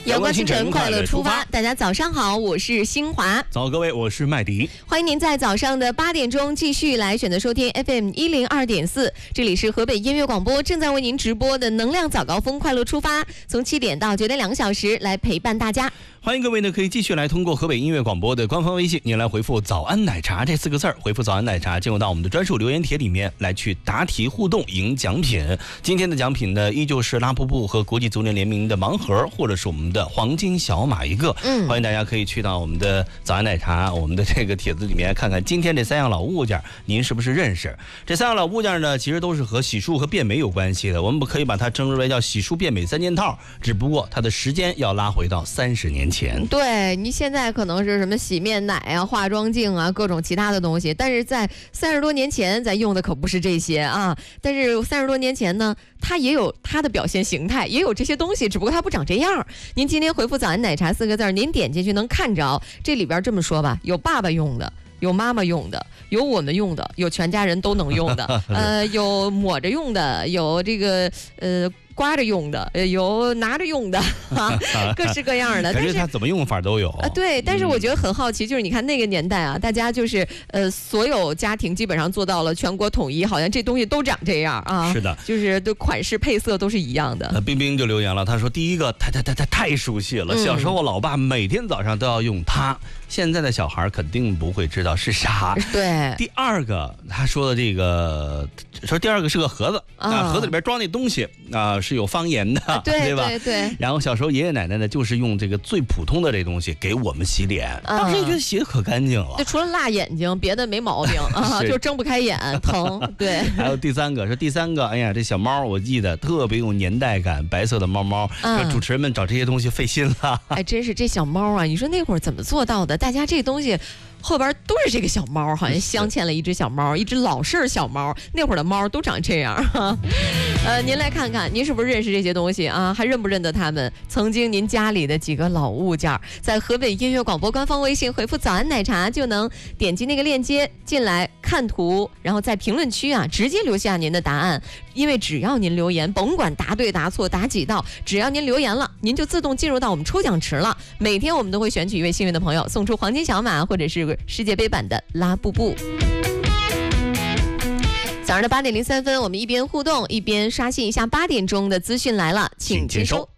阳光清晨，快乐出发。大家早上好，我是新华。 早，各位，我是麦迪。 欢迎您在早上的8点钟继续来选择收听 FM 102.4，这里是河北音乐广播正在为您直播的能量早高峰快乐出发，从7点到9点2个小时来陪伴大家。 欢迎各位呢，可以继续来通过河北音乐广播的官方微信，您来回复早安奶茶这4个字，回复早安奶茶进入到我们的专属留言帖里面来去答题互动赢奖品。今天的奖品呢，依旧是拉布布和国际足联联名的盲盒，或者是我们的黄金小马一个。欢迎大家可以去到我们的早安奶茶我们的这个帖子里面看看今天这3样老物件您是不是认识。这3样老物件呢，其实都是和洗漱和变美有关系的，我们可以把它称之为叫洗漱变美3件套，只不过它的时间要拉回到30年前。 对，你现在可能是什么洗面奶啊、化妆镜啊，各种其他的东西，但是在30多年前咱用的可不是这些啊。但是30多年前呢，它也有它的表现形态，也有这些东西，只不过它不长这样。您今天回复早安奶茶4个字，您点进去能看着，这里边这么说吧，有爸爸用的，有妈妈用的，有我们用的，有全家人都能用的，有抹着用的，有这个刮着用的，有拿着用的，各式各样的。 可是它怎么用法都有对，但是我觉得很好奇，就是你看那个年代啊，大家就是所有家庭基本上做到了全国统一，好像这东西都长这样啊。 是的， 就是的款式配色都是一样的。 冰冰就留言了，他说第一个太熟悉了，小时候我老爸每天早上都要用它，现在的小孩肯定不会知道是啥。 对。 第二个他说的这个，说第二个是个盒子盒子里边装那东西是有方言的，对吧？ 对。 然后小时候爷爷奶奶呢，就是用这个最普通的这东西给我们洗脸，当时也觉得洗得可干净了。 就除了辣眼睛，别的没毛病就睁不开眼，疼。对。 还有第三个，哎呀，这小猫我记得特别有年代感，白色的猫猫。主持人们找这些东西费心了。 哎，真是这小猫啊！你说那会儿怎么做到的？大家这东西后边都是这个小猫，好像镶嵌了一只小猫，一只老式小猫。那会儿的猫都长这样。您来看看，您是不是认识这些东西啊？还认不认得它们？曾经您家里的几个老物件，在河北音乐广播官方微信回复早安奶茶，就能点击那个链接进来看图，然后在评论区直接留下您的答案。因为只要您留言，甭管答对答错答几道，只要您留言了，您就自动进入到我们抽奖池了。每天我们都会选取一位幸运的朋友，送出黄金小马或者是世界杯版的拉布布。早上的8点03分，我们一边互动一边刷新一下8点钟的资讯来了，请接收。